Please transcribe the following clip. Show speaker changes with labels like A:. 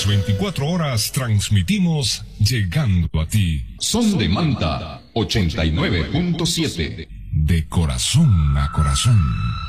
A: Las 24 horas transmitimos llegando a ti.
B: Son de Manta 89.7.
A: De corazón a corazón.